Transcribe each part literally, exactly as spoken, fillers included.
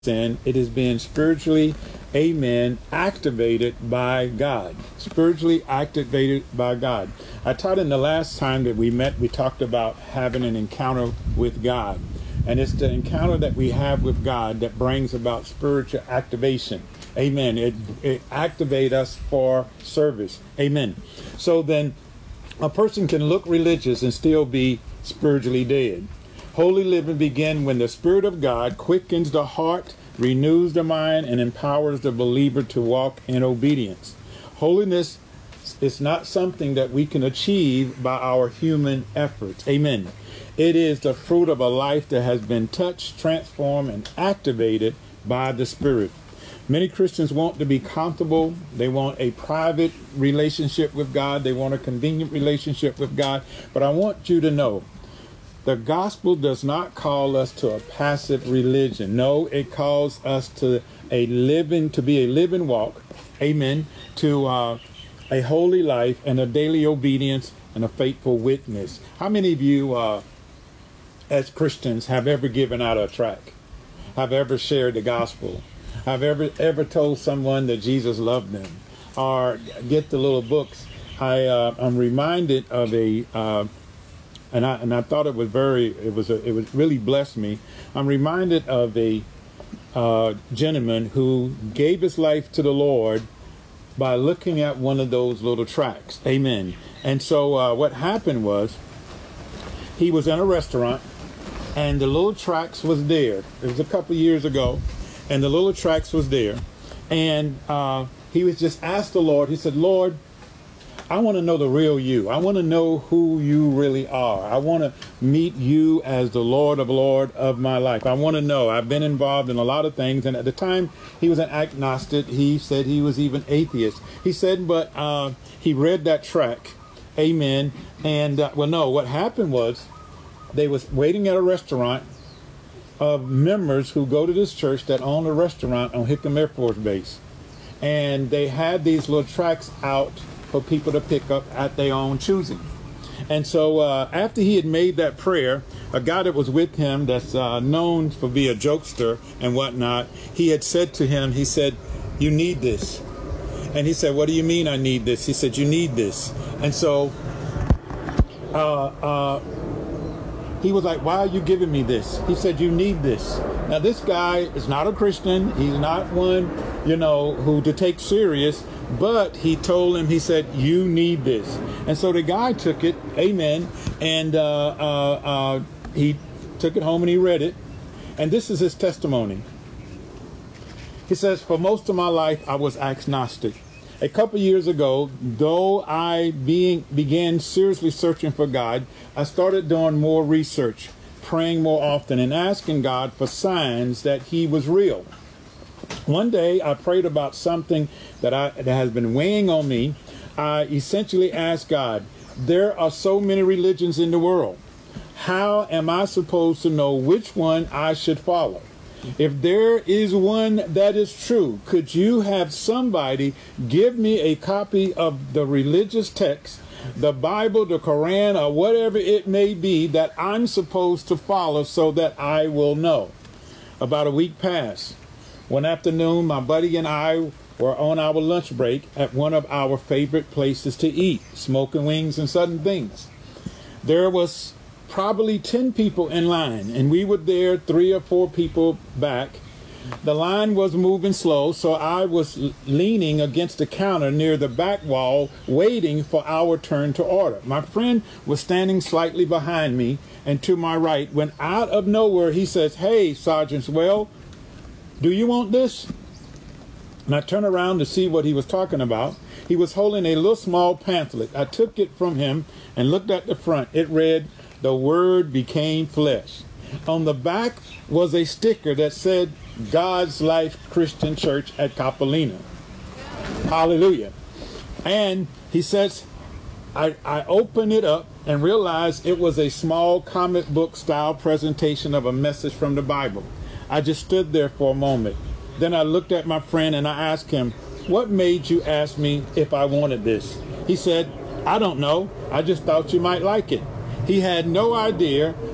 sin, it is being spiritually, amen, activated by God. Spiritually activated by God. I taught in the last time that we met, we talked about having an encounter with God. And it's the encounter that we have with God that brings about spiritual activation. Amen. It, it activates us for service. Amen. So then a person can look religious and still be spiritually dead. Holy living begins when the Spirit of God quickens the heart, renews the mind, and empowers the believer to walk in obedience. Holiness is not something that we can achieve by our human efforts. Amen. It is the fruit of a life that has been touched, transformed, and activated by the Spirit. Many Christians want to be comfortable. They want a private relationship with God. They want a convenient relationship with God. But I want you to know, the gospel does not call us to a passive religion. No, it calls us to a living, to be a living walk. Amen. To uh, a holy life and a daily obedience and a faithful witness. How many of you, uh, as Christians, have ever given out a tract? Have ever shared the gospel? Have ever ever told someone that Jesus loved them? Or get the little books? I uh, I'm reminded of a. Uh, And I and I thought it was very it was a, it was really blessed me. I'm reminded of a uh, gentleman who gave his life to the Lord by looking at one of those little tracts. Amen. And so uh, what happened was, he was in a restaurant, and the little tracts was there. It was a couple of years ago, and the little tracts was there, and uh, he was just asked the Lord. He said, "Lord, I want to know the real you. I want to know who you really are. I want to meet you as the Lord of Lord of my life. I want to know. I've been involved in a lot of things." And at the time, he was an agnostic. He said he was even atheist. He said, but uh, he read that tract. Amen. And, uh, well, no, what happened was they was waiting at a restaurant of members who go to this church that own a restaurant on Hickam Air Force Base. And they had these little tracts out for people to pick up at their own choosing. And so uh, after he had made that prayer, a guy that was with him that's uh, known for being a jokester and whatnot, he had said to him, he said, "You need this." And he said, "What do you mean I need this?" He said, "You need this." And so uh, uh, he was like, "Why are you giving me this?" He said, "You need this." Now, this guy is not a Christian. He's not one, you know, who to take serious. But he told him, he said, "You need this." And so the guy took it, amen, and uh, uh, uh, he took it home and he read it. And this is his testimony. He says, "For most of my life, I was agnostic. A couple years ago, though I being, began seriously searching for God, I started doing more research, praying more often, and asking God for signs that he was real. One day, I prayed about something that, I, that has been weighing on me. I essentially asked God, there are so many religions in the world. How am I supposed to know which one I should follow? If there is one that is true, could you have somebody give me a copy of the religious text, the Bible, the Quran, or whatever it may be that I'm supposed to follow so that I will know?" About a week passed. One afternoon, my buddy and I were on our lunch break at one of our favorite places to eat, Smoking Wings and Sudden Things. There was probably ten people in line, and we were there three or four people back. The line was moving slow, so I was leaning against the counter near the back wall, waiting for our turn to order. My friend was standing slightly behind me and to my right, when out of nowhere he says, "Hey, Sergeant Swell, do you want this?" And I turned around to see what he was talking about. He was holding a little small pamphlet. I took it from him and looked at the front. It read, "The Word became flesh." On the back was a sticker that said, "God's Life Christian Church at Capelina." Hallelujah. And he says, I, I opened it up and realized it was a small comic book style presentation of a message from the Bible. I just stood there for a moment. Then I looked at my friend and I asked him, "What made you ask me if I wanted this?" He said, "I don't know. I just thought you might like it." He had no idea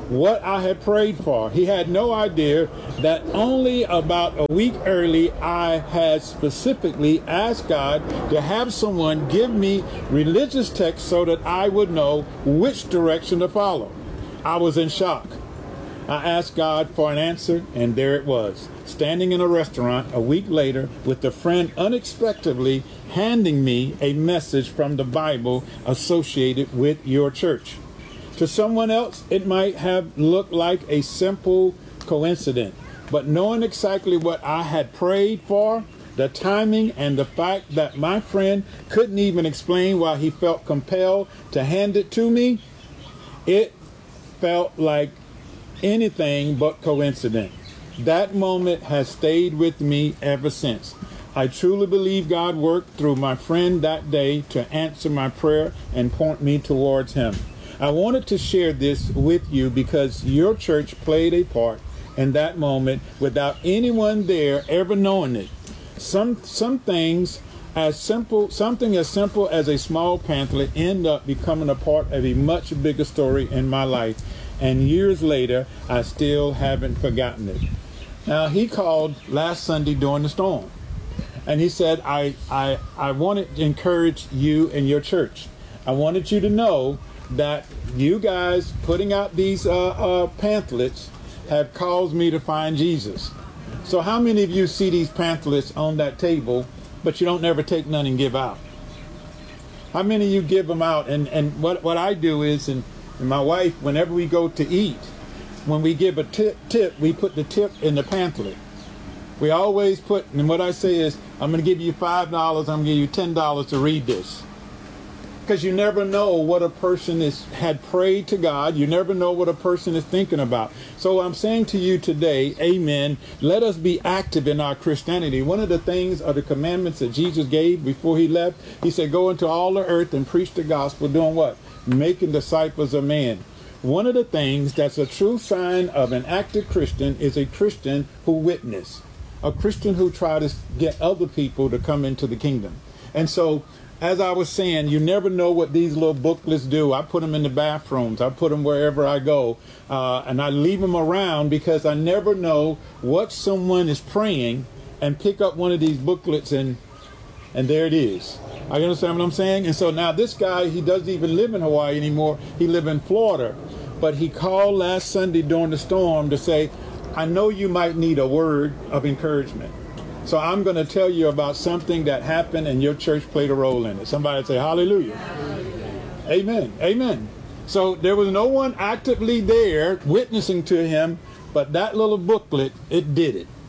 what I had prayed for. He had no idea that only about a week early I had specifically asked God to have someone give me religious texts so that I would know which direction to follow. I was in shock. I asked God for an answer, and there it was, standing in a restaurant a week later with a friend unexpectedly handing me a message from the Bible associated with your church. To someone else, it might have looked like a simple coincidence, but knowing exactly what I had prayed for, the timing, and the fact that my friend couldn't even explain why he felt compelled to hand it to me, it felt like anything but coincidence. That moment has stayed with me ever since. I truly believe God worked through my friend that day to answer my prayer and point me towards him. I wanted to share this with you because your church played a part in that moment without anyone there ever knowing it. Some some things as simple, something as simple as a small pamphlet end up becoming a part of a much bigger story in my life. And years later, I still haven't forgotten it. Now, he called last Sunday during the storm. And he said, I, I, I wanted to encourage you and your church. I wanted you to know that you guys putting out these uh, uh, pamphlets have caused me to find Jesus. So how many of you see these pamphlets on that table, but you don't never take none and give out? How many of you give them out? And, and what, what I do is, and And my wife, whenever we go to eat, when we give a tip, tip, we put the tip in the pamphlet. We always put, and what I say is, I'm going to give you five dollars, I'm going to give you ten dollars to read this. Because you never know what a person is had prayed to God. You never know what a person is thinking about. So I'm saying to you today, amen, let us be active in our Christianity. One of the things or the commandments that Jesus gave before he left, he said, go into all the earth and preach the gospel, doing what? Making disciples of men. One of the things that's a true sign of an active Christian is a Christian who witness, a Christian who try to get other people to come into the kingdom. And so, as I was saying, you never know what these little booklets do. I put them in the bathrooms. I put them wherever I go. Uh, and I leave them around because I never know what someone is praying and pick up one of these booklets and and there it is. I understand what I'm saying? And so now this guy, he doesn't even live in Hawaii anymore. He lives in Florida. But he called last Sunday during the storm to say, I know you might need a word of encouragement. So I'm going to tell you about something that happened and your church played a role in it. Somebody say hallelujah. Hallelujah. Amen. Amen. So there was no one actively there witnessing to him, but that little booklet, it did it.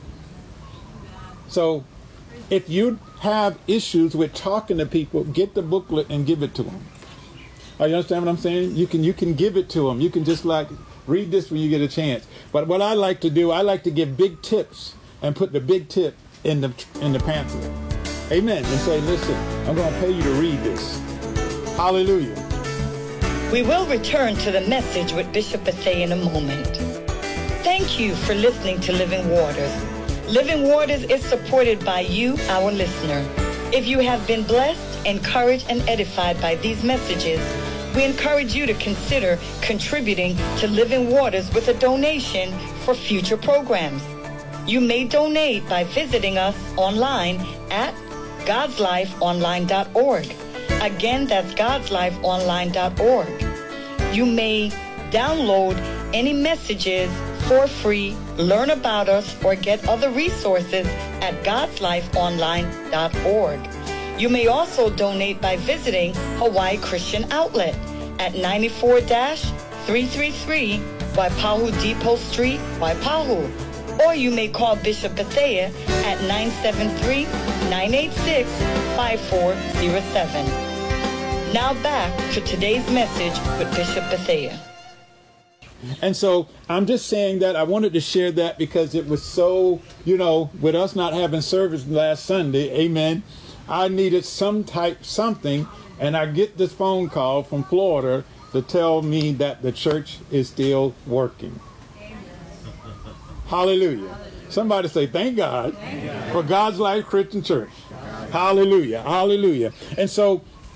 So if you have issues with talking to people, get the booklet and give it to them. Are you understand what I'm saying? You can you can give it to them. You can just like read this when you get a chance. But what I like to do, I like to give big tips and put the big tip in the in the pamphlet. Amen. And say, listen, I'm going to pay you to read this. Hallelujah. We will return to the message with Bishop Bethea in a moment. Thank you for listening to Living Waters. Living Waters is supported by you, our listener. If you have been blessed, encouraged, and edified by these messages, we encourage you to consider contributing to Living Waters with a donation for future programs. You may donate by visiting us online at gods life online dot org. Again, that's gods life online dot org. You may download any messages for free, learn about us, or get other resources at gods life online dot org. You may also donate by visiting Hawaii Christian Outlet at ninety-four three thirty-three Waipahu Depot Street, Waipahu. Or you may call Bishop Bethea at nine seven three, nine eight six, five four zero seven. Now back to today's message with Bishop Bethea. And so I'm just saying that I wanted to share that because it was so, you know, with us not having service last Sunday, amen, I needed some type, something, and I get this phone call from Florida to tell me that the church is still working. Hallelujah. Somebody say, thank God, thank God for God's Life Christian Church. Hallelujah. Hallelujah. And so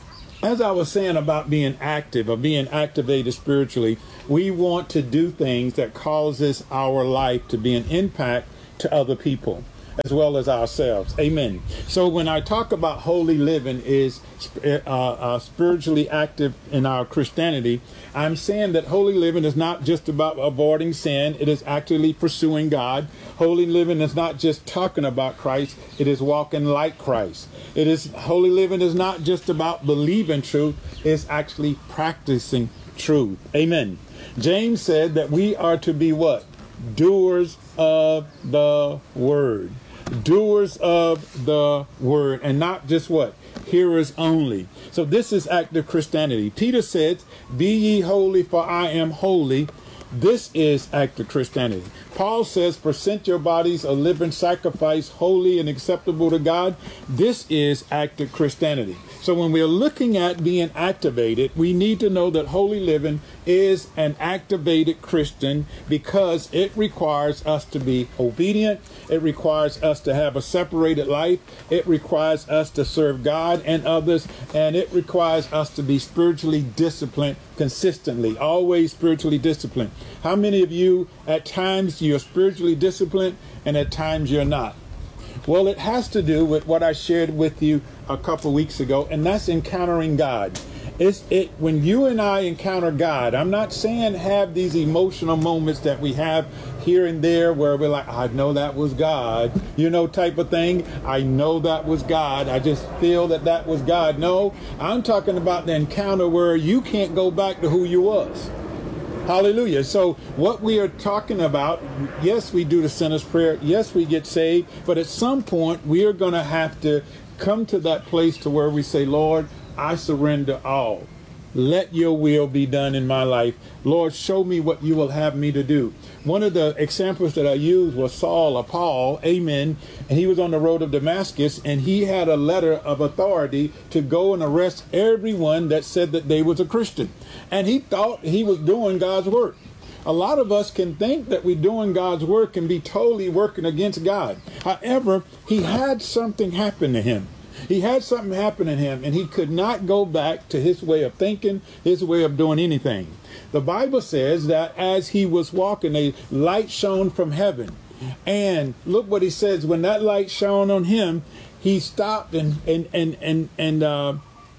As I was saying about being active or being activated spiritually, we want to do things that causes our life to be an impact to other people as well as ourselves. Amen. So when I talk about holy living is uh, uh, spiritually active in our Christianity, I'm saying that holy living is not just about avoiding sin. It is actually pursuing God. Holy living is not just talking about Christ. It is walking like Christ. It is holy living is not just about believing truth. It's actually practicing truth. Amen. James said that we are to be what? Doers of the word. Doers of the word, and not just what? Hearers only. So this is active Christianity. Peter said, be ye holy, for I am holy. This is active Christianity. Paul says, present your bodies a living sacrifice, holy and acceptable to God. This is active Christianity. So when we're looking at being activated, we need to know that holy living is an activated Christian because it requires us to be obedient. It requires us to have a separated life. It requires us to serve God and others. And it requires us to be spiritually disciplined consistently, always spiritually disciplined. How many of you at times you're spiritually disciplined and at times you're not? Well, it has to do with what I shared with you a couple weeks ago, and that's encountering God. It's it when you and I encounter God. I'm not saying have these emotional moments that we have here and there where we're like, I know that was God, you know, type of thing. I know that was God. I just feel that that was God. No, I'm talking about the encounter where you can't go back to who you was. Hallelujah. So what we are talking about, yes, we do the sinner's prayer. Yes, we get saved. But at some point, we are going to have to come to that place to where we say, Lord, I surrender all. Let your will be done in my life. Lord, show me what you will have me to do. One of the examples that I used was Saul or Paul, amen, and he was on the road of Damascus, and he had a letter of authority to go and arrest everyone that said that they was a Christian. And he thought he was doing God's work. A lot of us can think that we're doing God's work and be totally working against God. However, he had something happen to him. He had something happen to him, and he could not go back to his way of thinking, his way of doing anything. The Bible says that as he was walking, a light shone from heaven. And look what he says, when that light shone on him, he stopped and, and, and, and, and uh,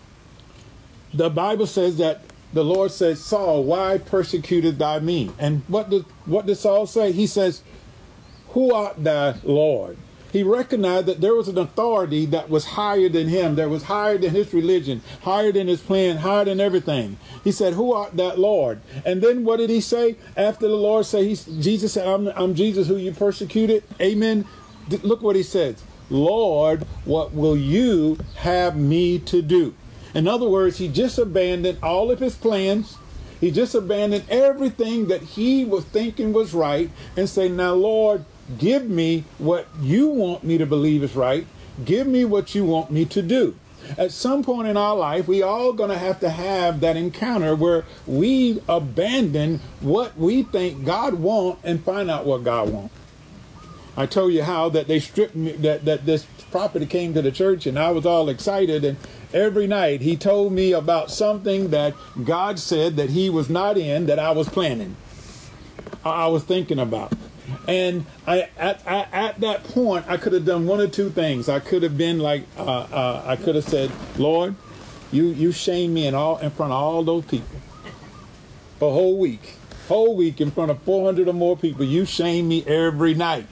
the Bible says that the Lord says, Saul, why persecuted thou me? And what does, what does Saul say? He says, who art thou, Lord? He recognized that there was an authority that was higher than him, that was higher than his religion, higher than his plan, higher than everything. He said, who art that, Lord? And then what did he say? After the Lord said, he, Jesus said, I'm, I'm Jesus who you persecuted. Amen. Look what he says. Lord, what will you have me to do? In other words, he just abandoned all of his plans. He just abandoned everything that he was thinking was right and say, now, Lord, give me what you want me to believe is right. Give me what you want me to do. At some point in our life, we all going to have to have that encounter where we abandon what we think God wants and find out what God wants. I told you how that they stripped me, that, that this property came to the church, and I was all excited. And every night he told me about something that God said that he was not in, that I was planning, I was thinking about. And I, at, at, at that point, I could have done one or two things. I could have been like, uh, uh, I could have said, Lord, you you shame me in all in front of all those people for a whole week, whole week in front of four hundred or more people. You shame me every night.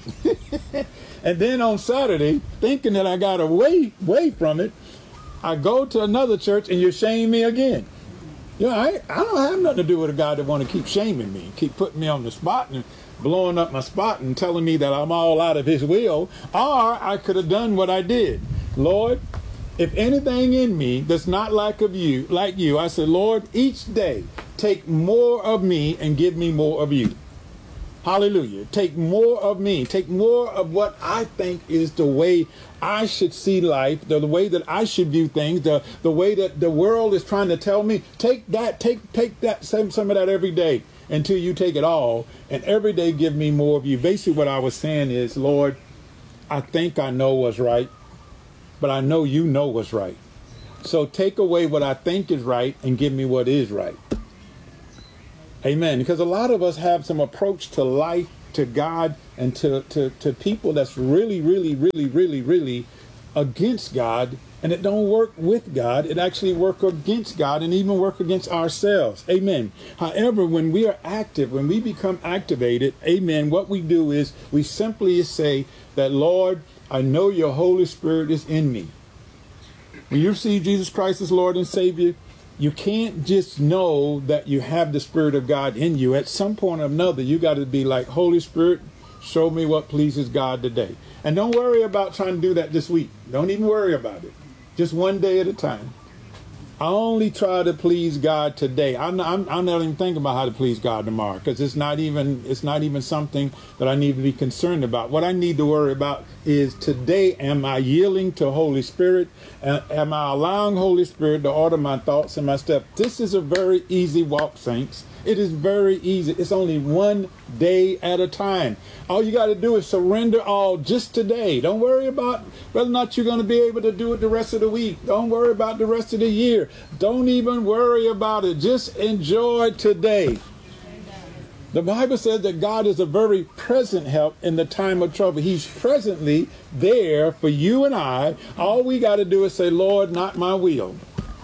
And then on Saturday, thinking that I got away away from it, I go to another church and you shame me again. You know, I I don't have nothing to do with a guy that want to keep shaming me, keep putting me on the spot and blowing up my spot and telling me that I'm all out of his will. Or I could have done what I did. Lord, if anything in me that's not like of you, like you, I said, Lord, each day take more of me and give me more of you. Hallelujah. Take more of me. Take more of what I think is the way I should see life, the, the way that I should view things, the, the way that the world is trying to tell me. Take that, take take that, some, some of that every day until you take it all. And every day give me more of you. Basically what I was saying is, Lord, I think I know what's right, but I know you know what's right. So take away what I think is right and give me what is right. Amen. Because a lot of us have some approach to life, to God, and to, to, to people that's really, really, really, really, really against God. And it don't work with God. It actually work against God and even work against ourselves. Amen. However, when we are active, when we become activated, amen, what we do is we simply say that, Lord, I know your Holy Spirit is in me. When you see Jesus Christ as Lord and Savior, you can't just know that you have the Spirit of God in you. At some point or another, you got to be like, Holy Spirit, show me what pleases God today. And don't worry about trying to do that this week. Don't even worry about it. Just one day at a time. I only try to please God today. I'm not, I'm, I'm not even thinking about how to please God tomorrow, because it's not even it's not even something that I need to be concerned about. What I need to worry about is today, am I yielding to Holy Spirit? Am I allowing Holy Spirit to order my thoughts and my steps? This is a very easy walk, saints. It is very easy. It's only one day at a time. All you got to do is surrender all just today. Don't worry about whether or not you're going to be able to do it the rest of the week. Don't worry about the rest of the year. Don't even worry about it. Just enjoy today. The Bible says that God is a very present help in the time of trouble. He's presently there for you and I. All we got to do is say, Lord, not my will,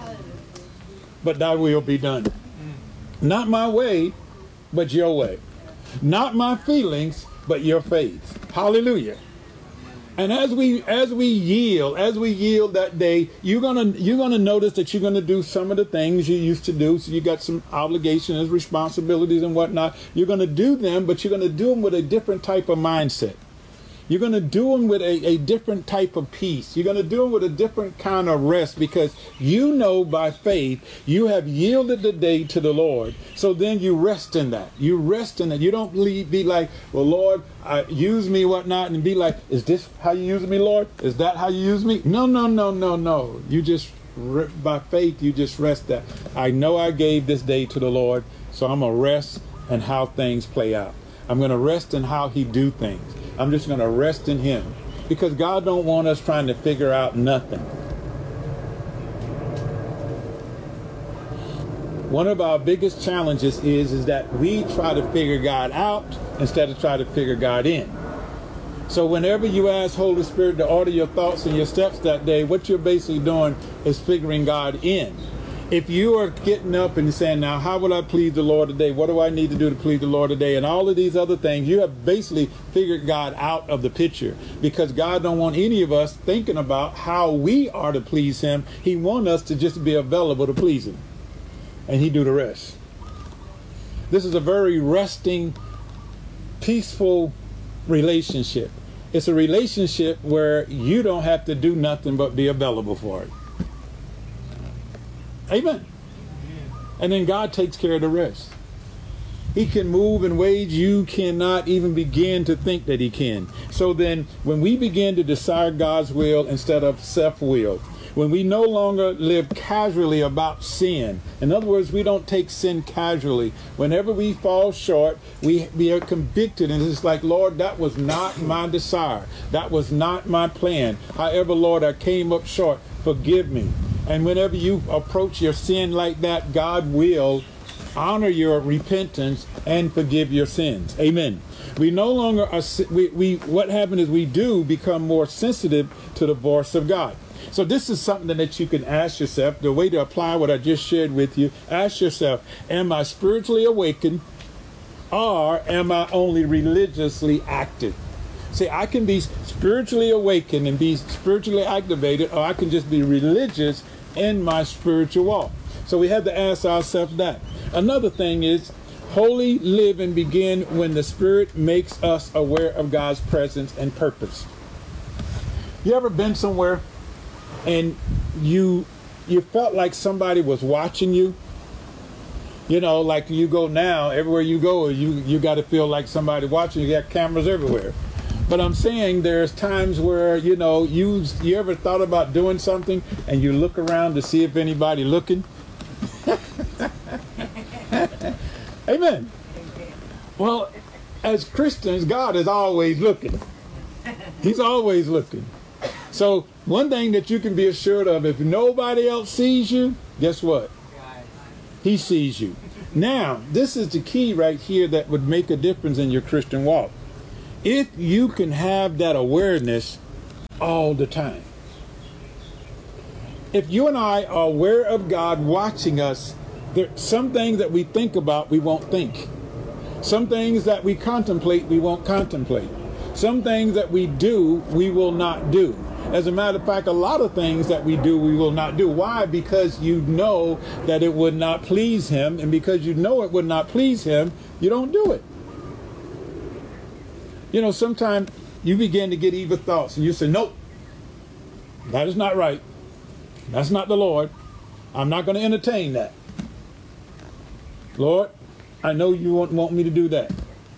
but thy will be done. Not my way, but your way. Not my feelings, but your faith. Hallelujah. And as we as we yield, as we yield that day, you're gonna you're gonna notice that you're gonna do some of the things you used to do. So you got some obligations, responsibilities, and whatnot. You're gonna do them, but you're gonna do them with a different type of mindset. You're going to do them with a, a different type of peace. You're going to do them with a different kind of rest, because you know by faith you have yielded the day to the Lord. So then you rest in that. You rest in that. You don't be like, well, Lord, uh, use me, whatnot, and be like, is this how you use me, Lord? Is that how you use me? No, no, no, no, no. You just, by faith, you just rest that. I know I gave this day to the Lord, so I'm going to rest in how things play out. I'm going to rest in how he do things. I'm just going to rest in him, because God don't want us trying to figure out nothing. One of our biggest challenges is, is that we try to figure God out instead of try to figure God in. So whenever you ask Holy Spirit to order your thoughts and your steps that day, what you're basically doing is figuring God in. If you are getting up and saying, now, how will I please the Lord today? What do I need to do to please the Lord today? And all of these other things, you have basically figured God out of the picture, because God don't want any of us thinking about how we are to please him. He wants us to just be available to please him, and he do the rest. This is a very resting, peaceful relationship. It's a relationship where you don't have to do nothing but be available for it. Amen. And then God takes care of the rest. He can move in ways you cannot even begin to think that he can. So then when we begin to desire God's will instead of self-will, when we no longer live casually about sin, in other words, we don't take sin casually. Whenever we fall short, we, we are convicted, and it's like, Lord, that was not my desire. That was not my plan. However, Lord, I came up short. Forgive me. And whenever you approach your sin like that, God will honor your repentance and forgive your sins. Amen. We no longer are, we, we, what happened is we do become more sensitive to the voice of God. So this is something that you can ask yourself, the way to apply what I just shared with you. Ask yourself, am I spiritually awakened, or am I only religiously active? See, I can be spiritually awakened and be spiritually activated, or I can just be religious in my spiritual walk. So we have to ask ourselves that. Another thing is, holy living begin when the Spirit makes us aware of God's presence and purpose. You ever been somewhere and you you felt like somebody was watching you? You know, like you go now, everywhere you go, you, you got to feel like somebody watching you. You got cameras everywhere. But I'm saying there's times where, you know, you you ever thought about doing something and you look around to see if anybody looking? Amen. Well, as Christians, God is always looking. He's always looking. So one thing that you can be assured of, if nobody else sees you, guess what? He sees you. Now, this is the key right here that would make a difference in your Christian walk. If you can have that awareness all the time. If you and I are aware of God watching us, there some things that we think about, we won't think. Some things that we contemplate, we won't contemplate. Some things that we do, we will not do. As a matter of fact, a lot of things that we do, we will not do. Why? Because you know that it would not please him. And because you know it would not please him, you don't do it. You know, sometimes you begin to get evil thoughts and you say, nope, that is not right. That's not the Lord. I'm not going to entertain that. Lord, I know you won't want me to do that.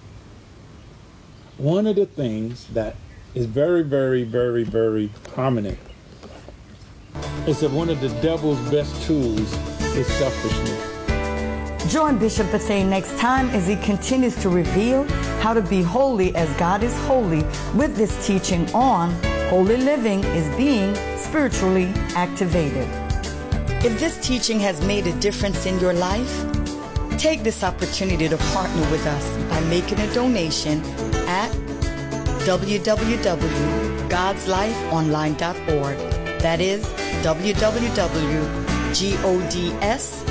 One of the things that is very, very, very, very prominent is that one of the devil's best tools is selfishness. Join Bishop Bethea next time as he continues to reveal how to be holy as God is holy with this teaching on holy living is being spiritually activated. If this teaching has made a difference in your life, take this opportunity to partner with us by making a donation at w w w dot gods life online dot org. That is w w w dot gods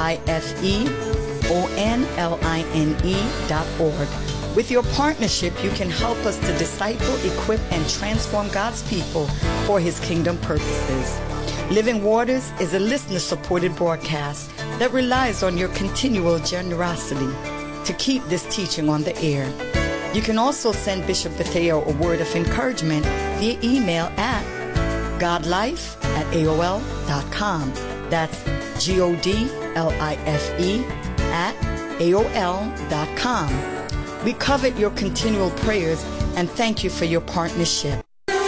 life dot org. With your partnership, you can help us to disciple, equip, and transform God's people for his kingdom purposes. Living Waters is a listener-supported broadcast that relies on your continual generosity to keep this teaching on the air. You can also send Bishop Bethea a word of encouragement via email at godlife at A O L dot com. That's G O D L I F E at A O L dot com. We covet your continual prayers and thank you for your partnership.